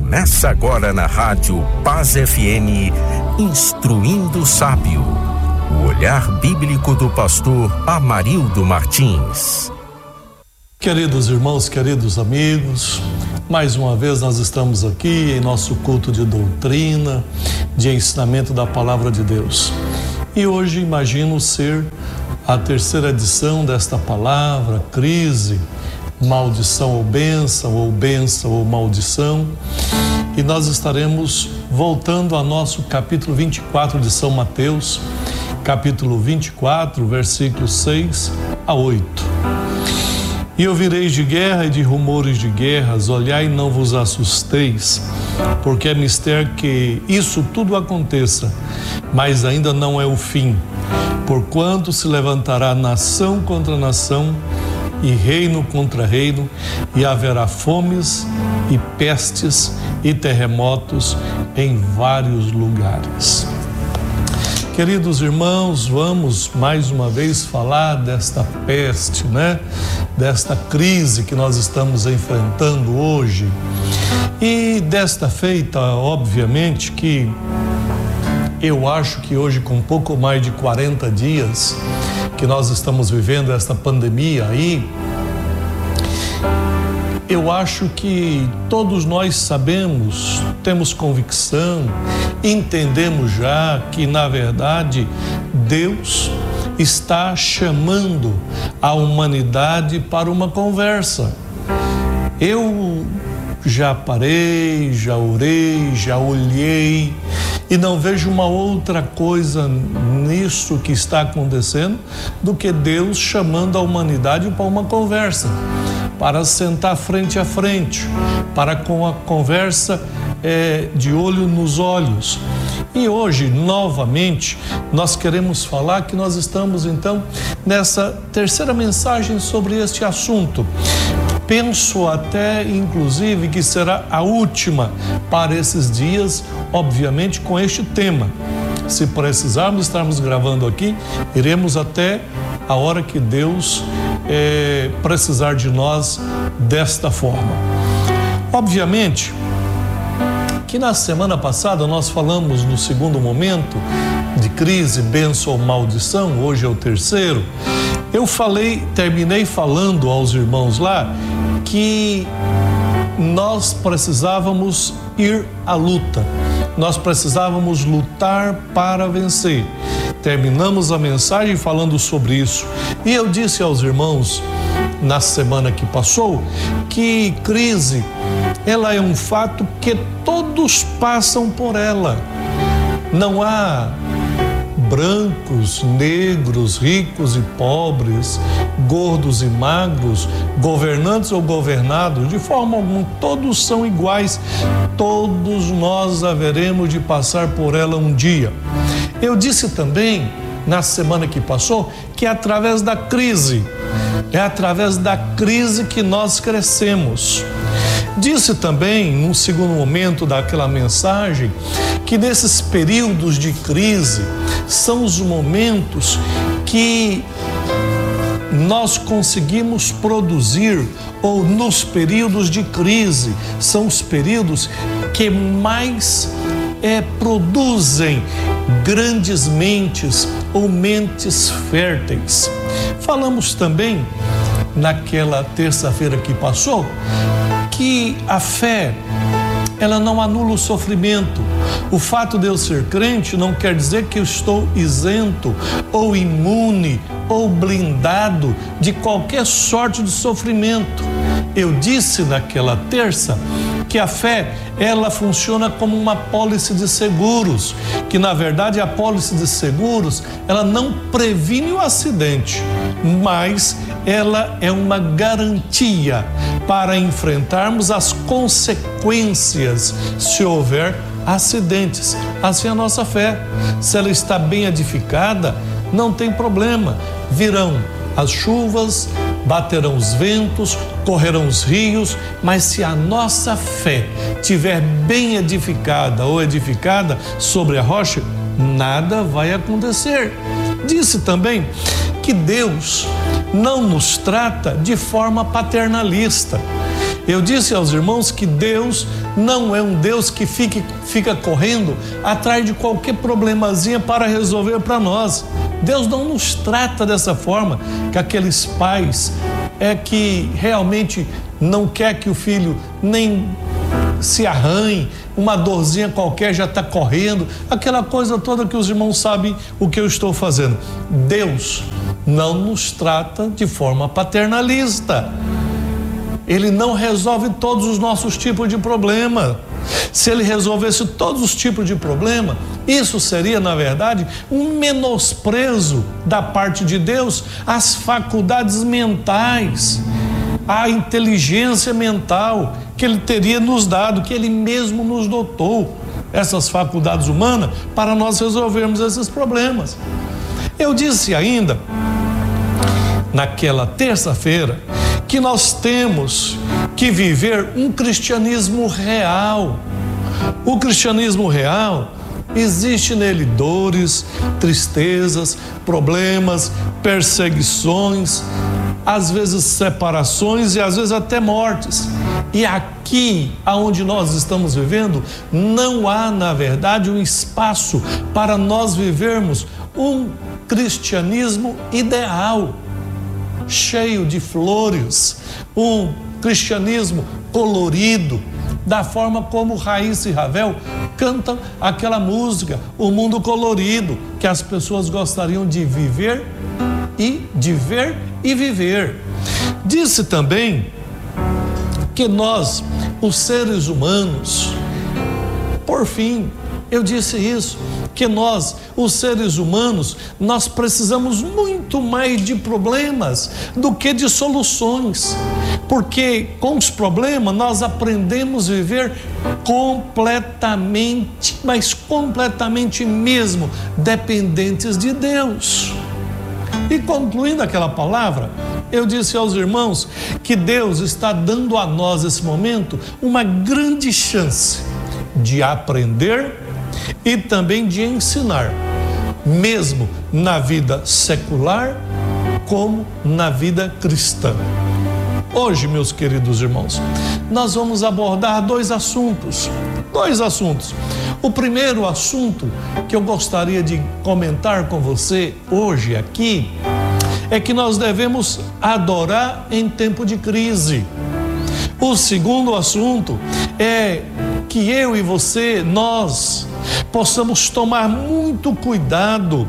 Começa agora na Rádio Paz FM, Instruindo o Sábio. O olhar bíblico do pastor Amarildo Martins. Queridos irmãos, queridos amigos, mais uma vez nós estamos aqui em nosso culto de doutrina, de ensinamento da Palavra de Deus. E hoje imagino ser a terceira edição desta palavra, crise, maldição ou bênção ou maldição. E nós estaremos voltando a nosso capítulo 24 de São Mateus, capítulo 24, versículos 6 a 8. E ouvireis de guerra e de rumores de guerras, olhai e não vos assusteis, porque é mister que isso tudo aconteça, mas ainda não é o fim. Porquanto se levantará nação contra nação e reino contra reino, e haverá fomes e pestes e terremotos em vários lugares. Queridos irmãos, vamos mais uma vez falar desta peste, desta crise que nós estamos enfrentando hoje. E desta feita, obviamente que eu acho que hoje, com pouco mais de 40 dias que nós estamos vivendo esta pandemia aí, eu acho que todos nós sabemos, temos convicção, entendemos já que, na verdade, Deus está chamando a humanidade para uma conversa. Eu já parei, já orei, já olhei e não vejo uma outra coisa nisso que está acontecendo do que Deus chamando a humanidade para uma conversa, para sentar frente a frente, para com a conversa de olho nos olhos. E hoje, novamente, nós queremos falar que nós estamos, então, nessa terceira mensagem sobre este assunto. Penso até, inclusive, que será a última para esses dias, obviamente, com este tema. Se precisarmos estarmos gravando aqui, iremos até a hora que Deus precisar de nós desta forma. Obviamente que na semana passada nós falamos no segundo momento de crise, bênção ou maldição, hoje é o terceiro. Eu terminei falando aos irmãos lá que nós precisávamos ir à luta, nós precisávamos lutar para vencer. Terminamos a mensagem falando sobre isso. E eu disse aos irmãos na semana que passou que crise, ela é um fato que todos passam por ela. Não há brancos, negros, ricos e pobres, gordos e magros, governantes ou governados, de forma alguma, todos são iguais. Todos nós haveremos de passar por ela um dia. Eu disse também, na semana que passou, que é através da crise que nós crescemos. Disse também, num segundo momento daquela mensagem, que nesses períodos de crise são os momentos que nós conseguimos produzir, ou nos períodos de crise, são os períodos que mais produzem grandes mentes ou mentes férteis. Falamos também, naquela terça-feira que passou, que a fé, ela não anula o sofrimento. O fato de eu ser crente não quer dizer que eu estou isento ou imune ou blindado de qualquer sorte de sofrimento. Eu disse naquela terça que a fé, ela funciona como uma pólice de seguros, que na verdade a pólice de seguros, ela não previne o acidente, mas ela é uma garantia para enfrentarmos as consequências se houver acidentes. Assim é a nossa fé. Se ela está bem edificada, não tem problema. Virão as chuvas, baterão os ventos, correrão os rios, mas se a nossa fé estiver bem edificada ou edificada sobre a rocha, nada vai acontecer. Disse também que Deus não nos trata de forma paternalista. Eu disse aos irmãos que Deus não é um Deus que fica correndo atrás de qualquer problemazinha para resolver para nós. Deus não nos trata dessa forma, que aqueles pais que realmente não quer que o filho nem se arranhe, uma dorzinha qualquer já está correndo, aquela coisa toda que os irmãos sabem o que eu estou fazendo. Deus não nos trata de forma paternalista. Ele não resolve todos os nossos tipos de problema. Se ele resolvesse todos os tipos de problema, isso seria, na verdade, um menosprezo da parte de Deus às faculdades mentais, à inteligência mental que ele teria nos dado, que ele mesmo nos dotou, essas faculdades humanas, para nós resolvermos esses problemas. Eu disse ainda, naquela terça-feira, que nós temos que viver um cristianismo real. O cristianismo real, existe nele dores, tristezas, problemas, perseguições, às vezes separações e às vezes até mortes. E aqui, aonde nós estamos vivendo, não há, na verdade, um espaço para nós vivermos um cristianismo ideal, cheio de flores, um cristianismo colorido, da forma como Raíssa e Ravel cantam aquela música, O Mundo Colorido, que as pessoas gostariam de viver e de ver e viver. Disse também que nós, os seres humanos, por fim, eu disse isso, que nós, os seres humanos, nós precisamos muito mais de problemas do que de soluções, porque com os problemas nós aprendemos a viver completamente, mas completamente mesmo, dependentes de Deus. E concluindo aquela palavra, eu disse aos irmãos que Deus está dando a nós nesse momento uma grande chance de aprender e também de ensinar, mesmo na vida secular como na vida cristã. Hoje, meus queridos irmãos, nós vamos abordar dois assuntos. O primeiro assunto que eu gostaria de comentar com você hoje aqui é que nós devemos adorar em tempo de crise. O segundo assunto é que eu e você, nós, possamos tomar muito cuidado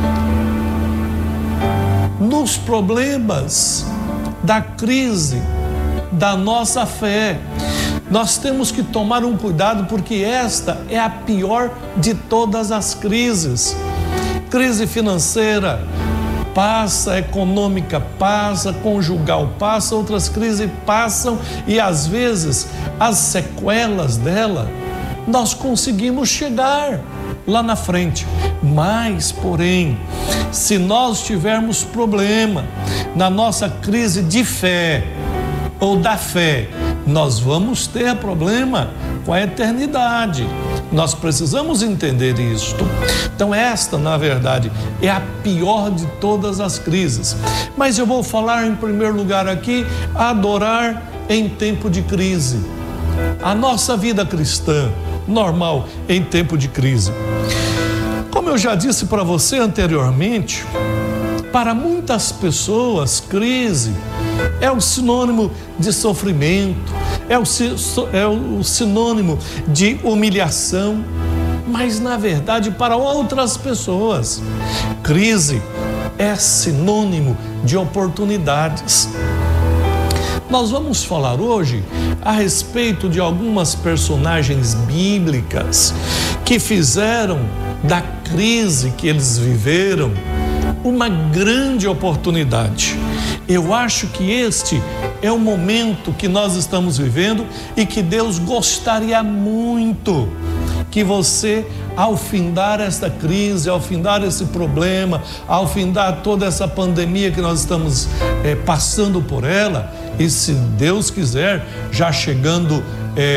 nos problemas da crise da nossa fé. Nós temos que tomar um cuidado, porque esta é a pior de todas as crises. Crise financeira passa, econômica passa, conjugal passa, outras crises passam, e às vezes as sequelas dela nós conseguimos chegar lá na frente. Mas, porém, se nós tivermos problema na nossa crise de fé ou da fé, nós vamos ter problema com a eternidade. Nós precisamos entender isto. Então esta, na verdade, é a pior de todas as crises. Mas eu vou falar em primeiro lugar aqui, adorar em tempo de crise. A nossa vida cristã normal em tempo de crise. Como eu já disse para você anteriormente, para muitas pessoas, crise é o sinônimo de sofrimento, é o sinônimo de humilhação, mas na verdade para outras pessoas, crise é sinônimo de oportunidades. Nós vamos falar hoje a respeito de algumas personagens bíblicas que fizeram da crise que eles viveram uma grande oportunidade. Eu acho que este é o momento que nós estamos vivendo e que Deus gostaria muito que você, ao findar esta crise, ao findar esse problema, ao findar toda essa pandemia que nós estamos passando por ela, e se Deus quiser, já chegando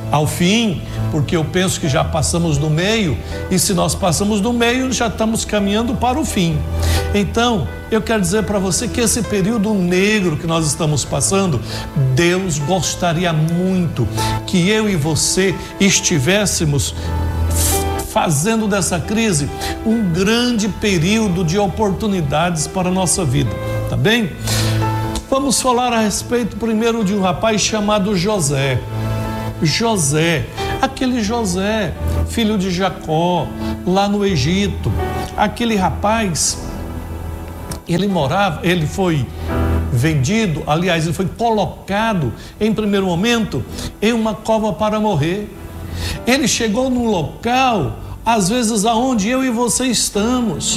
ao fim, porque eu penso que já passamos do meio, e se nós passamos do meio, já estamos caminhando para o fim. Então, eu quero dizer para você que esse período negro que nós estamos passando, Deus gostaria muito que eu e você estivéssemos fazendo dessa crise um grande período de oportunidades para a nossa vida, tá bem? Vamos falar a respeito primeiro de um rapaz chamado José. José, aquele José, filho de Jacó, lá no Egito. Aquele rapaz, ele foi vendido, aliás, ele foi colocado em primeiro momento em uma cova para morrer. Ele chegou num local, às vezes aonde eu e você estamos.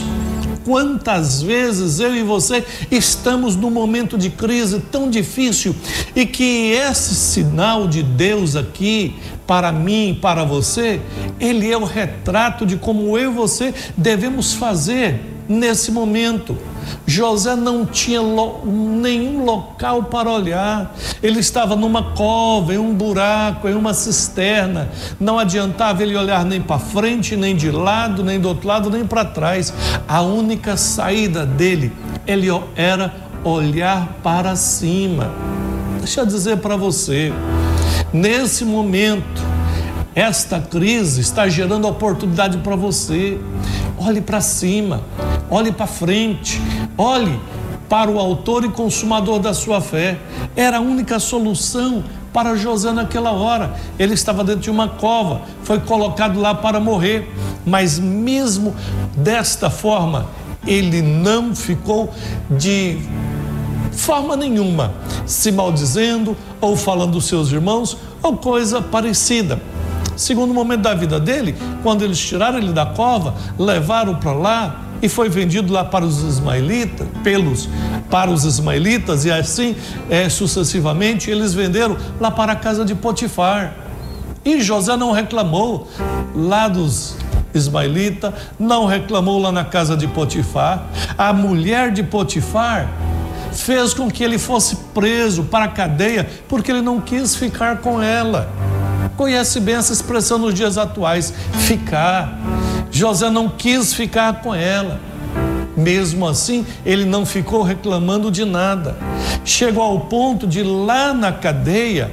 Quantas vezes eu e você estamos num momento de crise tão difícil e que esse sinal de Deus aqui, para mim, para você, ele é o retrato de como eu e você devemos fazer nesse momento. José não tinha nenhum local para olhar, ele estava numa cova, em um buraco, em uma cisterna. Não adiantava ele olhar nem para frente, nem de lado, nem do outro lado, nem para trás. A única saída dele era olhar para cima. Deixa eu dizer para você, nesse momento, esta crise está gerando oportunidade para você. Olhe para cima, olhe para frente, olhe para o autor e consumador da sua fé. Era a única solução para José naquela hora. Ele estava dentro de uma cova, foi colocado lá para morrer, mas mesmo desta forma, ele não ficou de forma nenhuma se maldizendo ou falando dos seus irmãos ou coisa parecida. Segundo momento da vida dele, quando eles tiraram ele da cova, levaram para lá e foi vendido lá para os ismaelitas, para os ismaelitas, e assim sucessivamente eles venderam lá para a casa de Potifar. E José não reclamou lá dos ismaelitas, não reclamou lá na casa de Potifar. A mulher de Potifar fez com que ele fosse preso para a cadeia porque ele não quis ficar com ela. Conhece bem essa expressão nos dias atuais, ficar. José não quis ficar com ela. Mesmo assim, ele não ficou reclamando de nada. Chegou ao ponto de lá na cadeia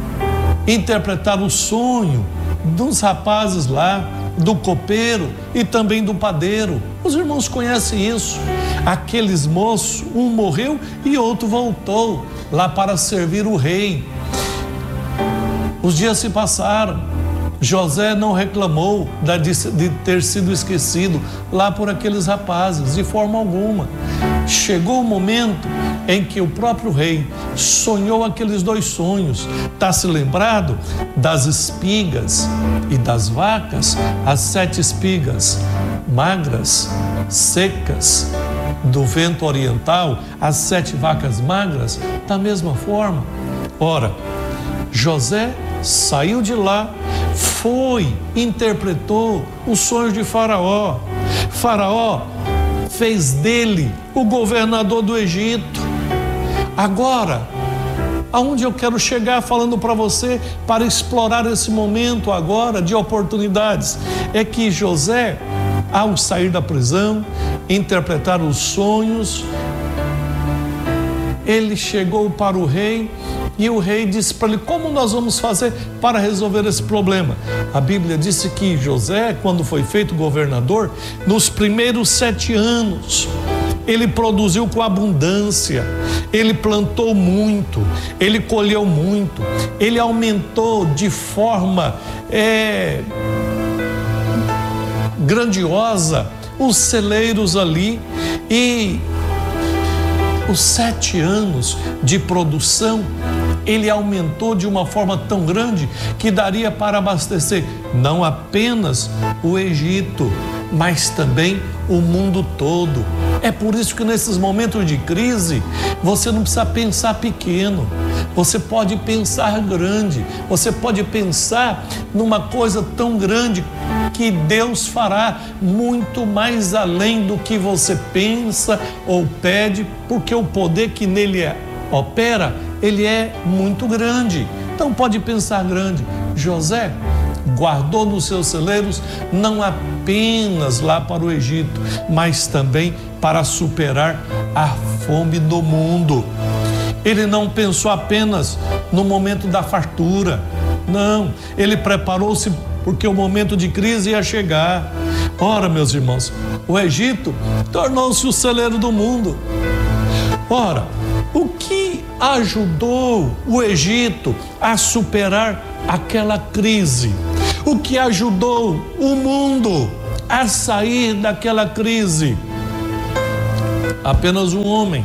interpretar o sonho dos rapazes lá, do copeiro e também do padeiro. Os irmãos conhecem isso. Aqueles moços, um morreu e outro voltou lá para servir o rei. Os dias se passaram, José não reclamou de ter sido esquecido lá por aqueles rapazes, de forma alguma. Chegou o momento em que o próprio rei sonhou aqueles dois sonhos. Está se lembrado das espigas e das vacas? As 7 espigas magras, secas, do vento oriental, as 7 vacas magras, da mesma forma. Ora, José saiu de lá, interpretou os sonhos de Faraó. Faraó fez dele o governador do Egito. Agora, aonde eu quero chegar falando para você, para explorar esse momento agora de oportunidades, é que José, ao sair da prisão, interpretar os sonhos, ele chegou para o rei e o rei disse para ele: como nós vamos fazer para resolver esse problema? A Bíblia disse que José, quando foi feito governador, nos primeiros 7 anos, ele produziu com abundância, ele plantou muito, ele colheu muito, ele aumentou de forma grandiosa os celeiros ali, e os 7 anos de produção ele aumentou de uma forma tão grande que daria para abastecer não apenas o Egito, mas também o mundo todo. É por isso que nesses momentos de crise, você não precisa pensar pequeno, você pode pensar grande, você pode pensar numa coisa tão grande que Deus fará muito mais além do que você pensa ou pede, porque o poder que nele opera, ele é muito grande. Então pode pensar grande. José guardou nos seus celeiros não apenas lá para o Egito, mas também para superar a fome do mundo. Ele não pensou apenas no momento da fartura. Não, ele preparou-se porque o momento de crise ia chegar. Ora, meus irmãos, o Egito tornou-se o celeiro do mundo. Ora, o que ajudou o Egito a superar aquela crise? O que ajudou o mundo a sair daquela crise? Apenas um homem.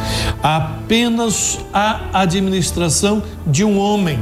Apenas a administração de um homem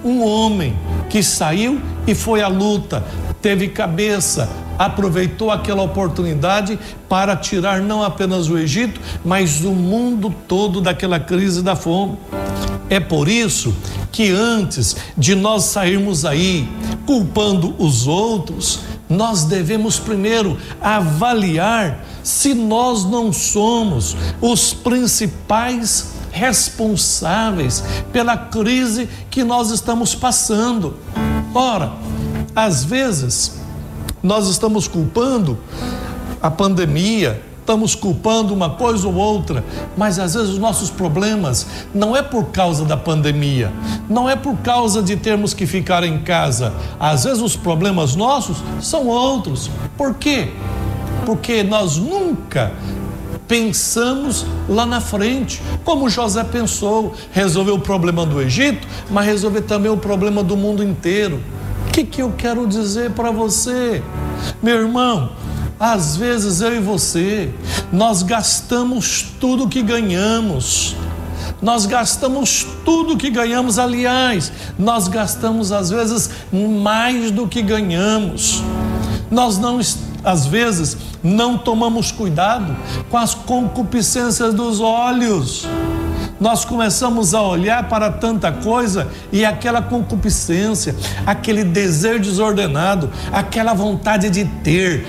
que saiu e foi à luta, teve cabeça, aproveitou aquela oportunidade para tirar não apenas o Egito, mas o mundo todo daquela crise da fome. É por isso que antes de nós sairmos aí culpando os outros, nós devemos primeiro avaliar se nós não somos os principais responsáveis pela crise que nós estamos passando. Ora, às vezes nós estamos culpando a pandemia, estamos culpando uma coisa ou outra, mas às vezes os nossos problemas não é por causa da pandemia, não é por causa de termos que ficar em casa. Às vezes os problemas nossos são outros. Por quê? Porque nós nunca pensamos lá na frente, como José pensou, resolver o problema do Egito, mas resolver também o problema do mundo inteiro. O que eu quero dizer para você? Meu irmão, às vezes eu e você, nós gastamos tudo que ganhamos. Nós gastamos tudo que ganhamos, aliás, nós gastamos às vezes mais do que ganhamos. Nós não, às vezes, não tomamos cuidado com as concupiscências dos olhos. Nós começamos a olhar para tanta coisa e aquela concupiscência, aquele desejo desordenado, aquela vontade de ter,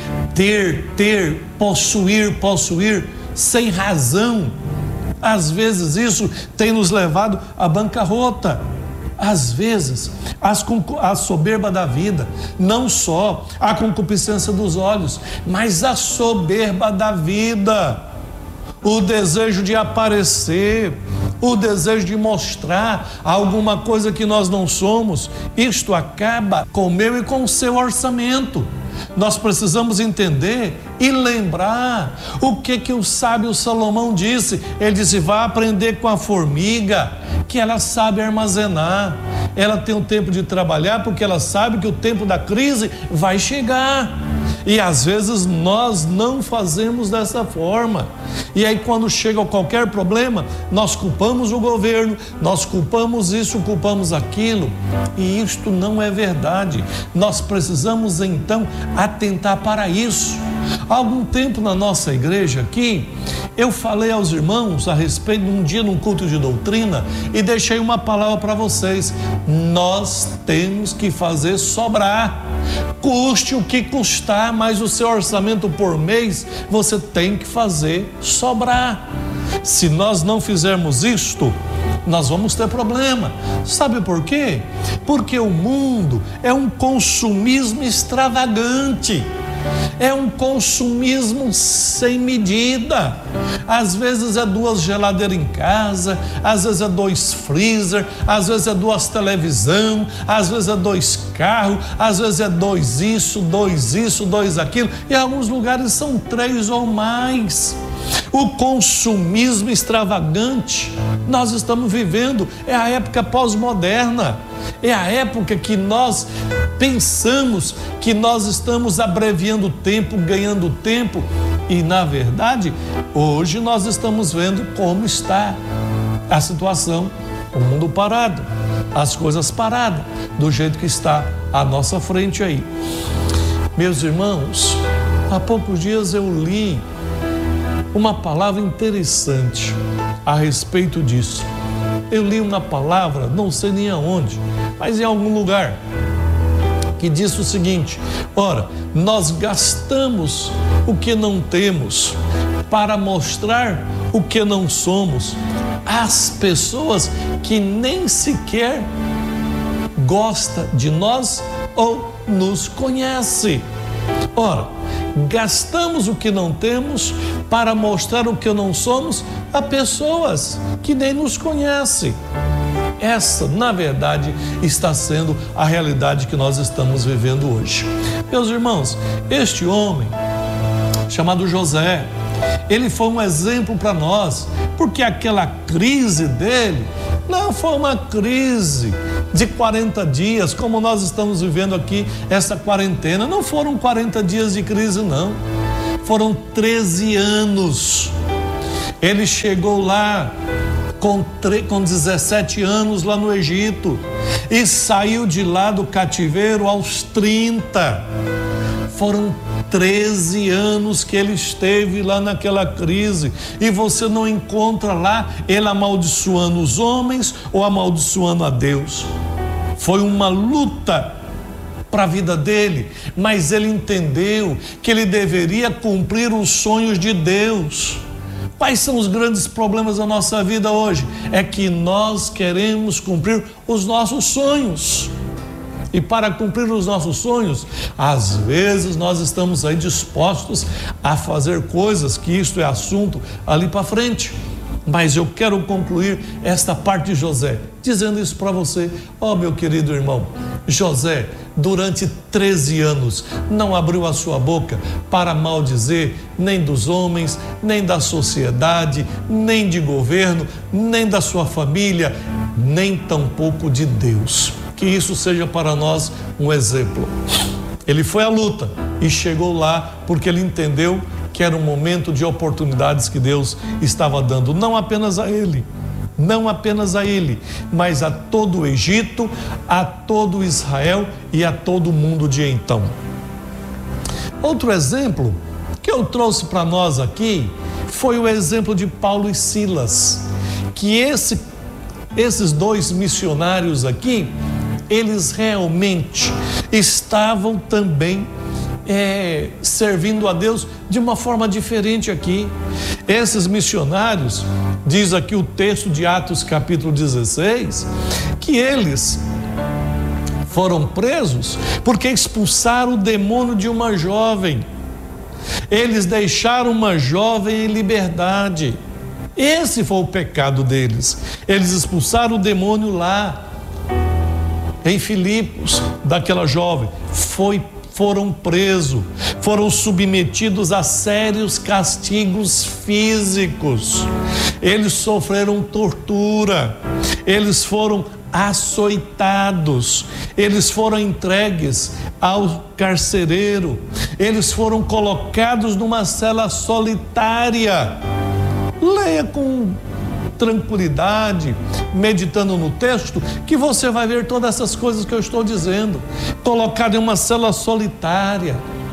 possuir, sem razão. Às vezes isso tem nos levado à bancarrota. Às vezes, a soberba da vida, não só a concupiscência dos olhos, mas a soberba da vida, o desejo de aparecer, o desejo de mostrar alguma coisa que nós não somos. Isto acaba com o meu e com o seu orçamento. Nós precisamos entender e lembrar o que o sábio Salomão disse. Ele disse: vá aprender com a formiga, que ela sabe armazenar. Ela tem o tempo de trabalhar porque ela sabe que o tempo da crise vai chegar. E às vezes nós não fazemos dessa forma. E aí quando chega qualquer problema, nós culpamos o governo, nós culpamos isso, culpamos aquilo. E isto não é verdade. Nós precisamos então atentar para isso. Há algum tempo na nossa igreja aqui, eu falei aos irmãos a respeito de um dia num culto de doutrina e deixei uma palavra para vocês. Nós temos que fazer sobrar. Custe o que custar, mas o seu orçamento por mês você tem que fazer sobrar. Se nós não fizermos isto, nós vamos ter problema. Sabe por quê? Porque o mundo é um consumismo extravagante. É um consumismo sem medida. Às vezes é 2 geladeiras em casa, às vezes é 2 freezer, às vezes é 2 televisão, às vezes é 2 carros, às vezes é 2 isso, 2 aquilo, e em alguns lugares são 3 ou mais. O consumismo extravagante, nós estamos vivendo, é a época pós-moderna, é a época que nós pensamos que nós estamos abreviando o tempo, ganhando tempo, e na verdade, hoje nós estamos vendo como está a situação, o mundo parado, as coisas paradas, do jeito que está à nossa frente aí. Meus irmãos, há poucos dias eu li uma palavra interessante a respeito disso. Eu li uma palavra, não sei nem aonde, mas em algum lugar, que disse o seguinte: ora, nós gastamos o que não temos para mostrar o que não somos às pessoas que nem sequer gosta de nós ou nos conhece. Ora, gastamos o que não temos para mostrar o que não somos a pessoas que nem nos conhecem. Essa, na verdade, está sendo a realidade que nós estamos vivendo hoje. Meus irmãos, este homem, chamado José, ele foi um exemplo para nós, porque aquela crise dele não foi uma crise de 40 dias, como nós estamos vivendo aqui, essa quarentena. Não foram 40 dias de crise, não. Foram 13 anos. Ele chegou lá com 17 anos lá no Egito e saiu de lá do cativeiro aos 30. Foram 13 anos que ele esteve lá naquela crise, e você não encontra lá ele amaldiçoando os homens ou amaldiçoando a Deus. Foi uma luta para a vida dele, mas ele entendeu que ele deveria cumprir os sonhos de Deus. Quais são os grandes problemas da nossa vida hoje? É que nós queremos cumprir os nossos sonhos. E para cumprir os nossos sonhos, às vezes nós estamos aí dispostos a fazer coisas, que isto é assunto ali para frente. Mas eu quero concluir esta parte de José, dizendo isso para você. Meu querido irmão, José, durante 13 anos, não abriu a sua boca para maldizer nem dos homens, nem da sociedade, nem de governo, nem da sua família, nem tampouco de Deus. Que isso seja para nós um exemplo. Ele foi à luta e chegou lá porque ele entendeu que era um momento de oportunidades que Deus estava dando, não apenas a ele, mas a todo o Egito, a todo Israel e a todo o mundo de então. Outro exemplo que eu trouxe para nós aqui foi o exemplo de Paulo e Silas, que esses dois missionários aqui, eles realmente estavam também servindo a Deus de uma forma diferente aqui. Esses missionários, diz aqui o texto de Atos capítulo 16, que eles foram presos porque expulsaram o demônio de uma jovem. Eles deixaram uma jovem em liberdade. Esse foi o pecado deles. Eles expulsaram o demônio lá em Filipos, daquela jovem. Foram presos, foram submetidos a sérios castigos físicos. Eles sofreram tortura, eles foram açoitados, eles foram entregues ao carcereiro, eles foram colocados numa cela solitária. Leia com tranquilidade, meditando no texto, que você vai ver todas essas coisas que eu estou dizendo. Colocado em uma cela solitária,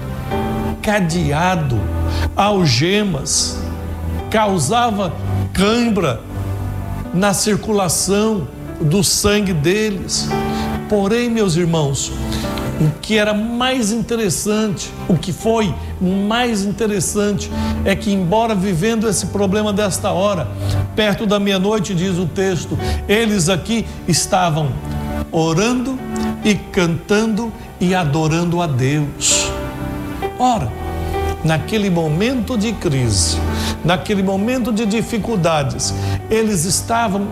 cadeado, algemas, causava cãibra na circulação do sangue deles. Porém, meus irmãos, o que era mais interessante, o que foi mais interessante, é que, embora vivendo esse problema desta hora, perto da meia-noite, diz o texto, eles aqui estavam orando e cantando e adorando a Deus. Ora, naquele momento de crise, naquele momento de dificuldades, eles estavam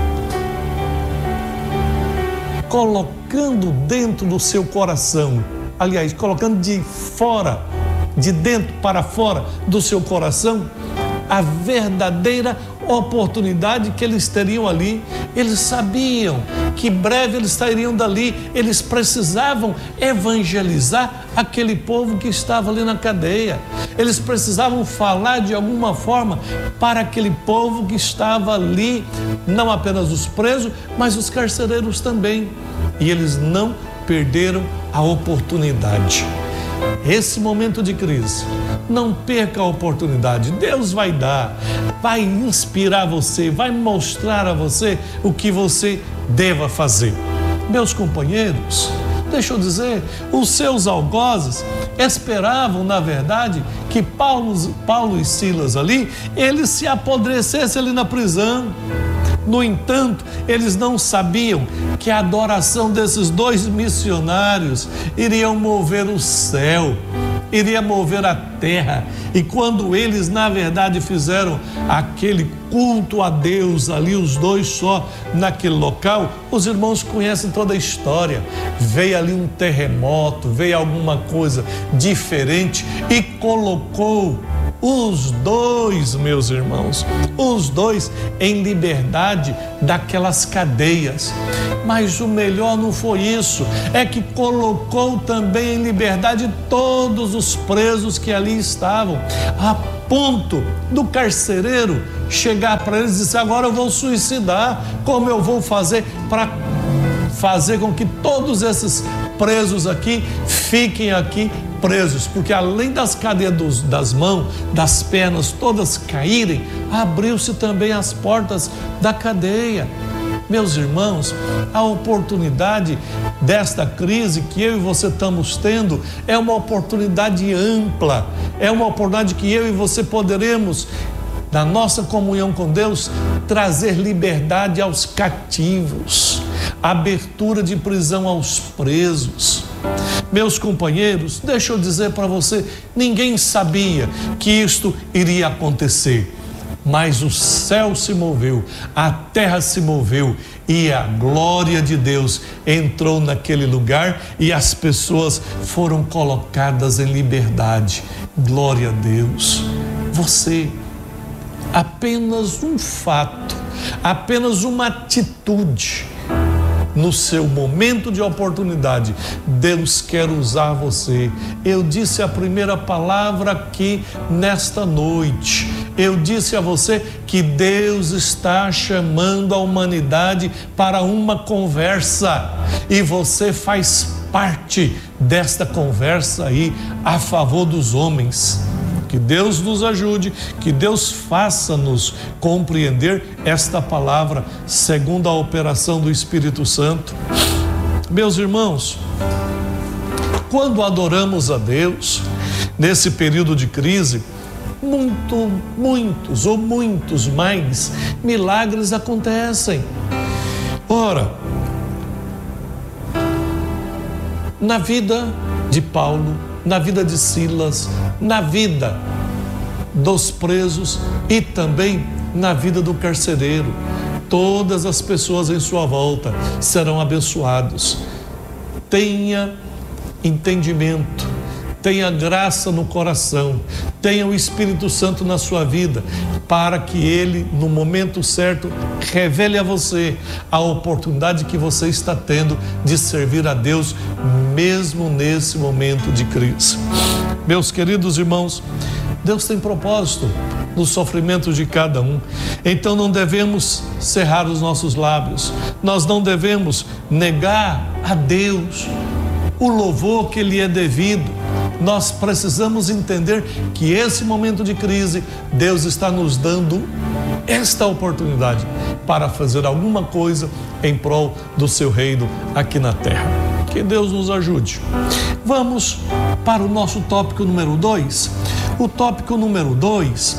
colocando dentro do seu coração, aliás, colocando de dentro para fora do seu coração, a verdadeira oportunidade que eles teriam ali. Eles sabiam que breve eles sairiam dali. Eles precisavam evangelizar aquele povo que estava ali na cadeia. Eles precisavam falar de alguma forma para aquele povo que estava ali, não apenas os presos, mas os carcereiros também. E eles não perderam a oportunidade. Esse momento de crise, não perca a oportunidade. Deus vai dar, vai inspirar você, vai mostrar a você o que você deva fazer. Meus companheiros, deixa eu dizer, os seus algozes esperavam, na verdade, que Paulo e Silas ali, eles se apodrecessem ali na prisão. No entanto, eles não sabiam que a adoração desses 2 missionários iria mover o céu, iria mover a terra. E quando eles, na verdade, fizeram aquele culto a Deus ali, os 2 só naquele local, os irmãos conhecem toda a história. Veio ali um terremoto, veio alguma coisa diferente e colocou os 2, meus irmãos, os 2 em liberdade daquelas cadeias. Mas o melhor não foi isso, é que colocou também em liberdade todos os presos que ali estavam, a ponto do carcereiro chegar para eles e dizer: agora eu vou suicidar, como eu vou fazer para fazer com que todos esses presos aqui fiquem aqui presos, porque além das cadeias das mãos, das pernas todas caírem, abriu-se também as portas da cadeia. Meus irmãos, a oportunidade desta crise que eu e você estamos tendo é uma oportunidade ampla, é uma oportunidade que eu e você poderemos, na nossa comunhão com Deus, trazer liberdade aos cativos, abertura de prisão aos presos. Meus companheiros, deixa eu dizer para você, ninguém sabia que isto iria acontecer, mas o céu se moveu, a terra se moveu e a glória de Deus entrou naquele lugar e as pessoas foram colocadas em liberdade. Glória a Deus. Você, apenas um fato, apenas uma atitude, no seu momento de oportunidade, Deus quer usar você. Eu disse a primeira palavra aqui nesta noite. Eu disse a você que Deus está chamando a humanidade para uma conversa e você faz parte desta conversa aí a favor dos homens. Que Deus nos ajude, que Deus faça-nos compreender esta palavra segundo a operação do Espírito Santo. Meus irmãos, quando adoramos a Deus nesse período de crise, muitos mais milagres acontecem. Ora, na vida de Paulo, na vida de Silas, na vida dos presos e também na vida do carcereiro, todas as pessoas em sua volta serão abençoados. Tenha entendimento, tenha graça no coração, tenha o Espírito Santo na sua vida, para que Ele, no momento certo, revele a você a oportunidade que você está tendo de servir a Deus, mesmo nesse momento de crise. Meus queridos irmãos, Deus tem propósito no sofrimento de cada um, então não devemos cerrar os nossos lábios, nós não devemos negar a Deus o louvor que lhe é devido. Nós precisamos entender que esse momento de crise, Deus está nos dando esta oportunidade para fazer alguma coisa em prol do seu reino aqui na terra. Que Deus nos ajude. Vamos para o nosso tópico número 2. O tópico número 2,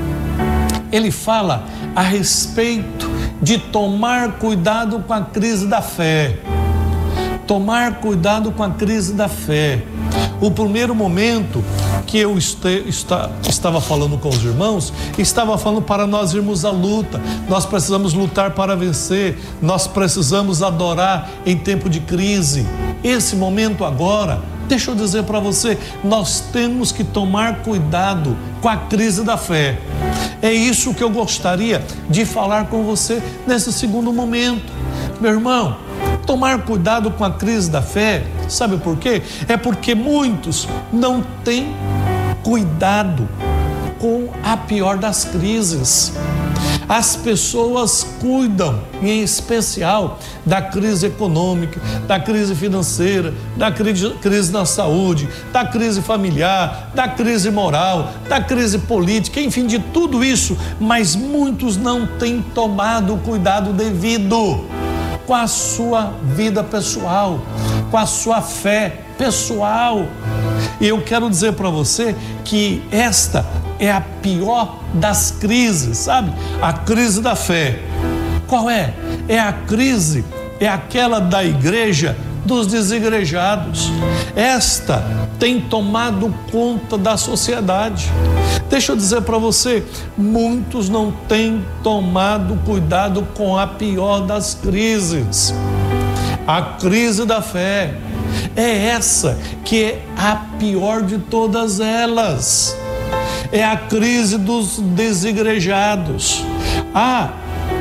ele fala a respeito de tomar cuidado com a crise da fé. Tomar cuidado com a crise da fé. O primeiro momento que eu estava falando com os irmãos, estava falando para nós irmos à luta. Nós precisamos lutar para vencer, nós precisamos adorar em tempo de crise. Esse momento agora, deixa eu dizer para você, nós temos que tomar cuidado com a crise da fé. É isso que eu gostaria de falar com você nesse segundo momento. Meu irmão, tomar cuidado com a crise da fé, sabe por quê? É porque muitos não têm cuidado com a pior das crises. As pessoas cuidam, em especial, da crise econômica, da crise financeira, da crise na saúde, da crise familiar, da crise moral, da crise política, enfim, de tudo isso, mas muitos não têm tomado o cuidado devido com a sua vida pessoal, com a sua fé pessoal. E eu quero dizer para você que esta é a pior das crises, sabe? A crise da fé. Qual é? É a crise, é aquela da igreja dos desigrejados. Esta tem tomado conta da sociedade. Deixa eu dizer para você, muitos não têm tomado cuidado com a pior das crises, a crise da fé. É essa que é a pior de todas elas. É a crise dos desigrejados. Há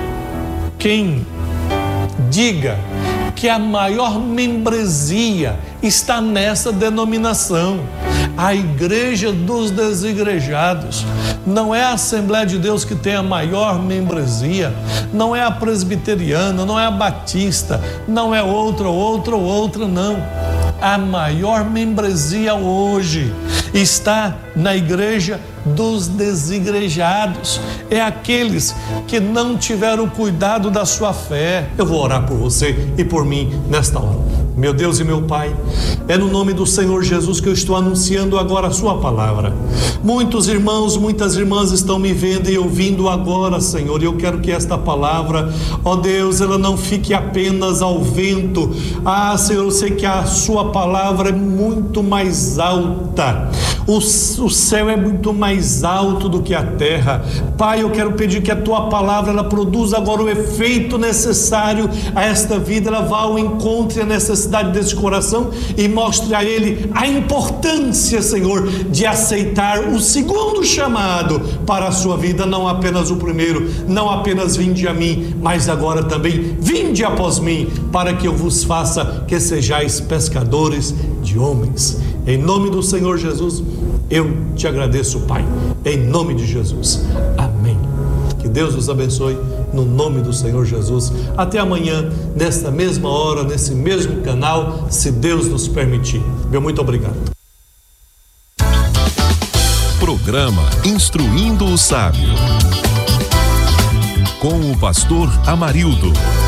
quem diga que a maior membresia está nessa denominação, a Igreja dos Desigrejados. Não é a Assembleia de Deus que tem a maior membresia, não é a presbiteriana, não é a batista, não é outra, não. A maior membresia hoje está na Igreja dos Desigrejados. É aqueles que não tiveram cuidado da sua fé. Eu vou orar por você e por mim nesta hora. Meu Deus e meu Pai, é no nome do Senhor Jesus que eu estou anunciando agora a sua palavra. Muitos irmãos, muitas irmãs estão me vendo e ouvindo agora, Senhor, e eu quero que esta palavra, ó Deus, ela não fique apenas ao vento. Senhor, eu sei que a sua palavra é muito mais alta. O céu é muito mais alto do que a terra. Pai, eu quero pedir que a tua palavra, ela produza agora o efeito necessário a esta vida. Ela vá ao encontro e a necessidade desse coração e mostre a ele a importância, Senhor, de aceitar o segundo chamado para a sua vida, não apenas o primeiro. Não apenas vinde a mim, mas agora também vinde após mim, para que eu vos faça que sejais pescadores de homens. Em nome do Senhor Jesus, eu te agradeço, Pai, em nome de Jesus. Amém. Que Deus os abençoe, no nome do Senhor Jesus. Até amanhã, nesta mesma hora, nesse mesmo canal, se Deus nos permitir. Meu muito obrigado. Programa Instruindo o Sábio, com o pastor Amarildo.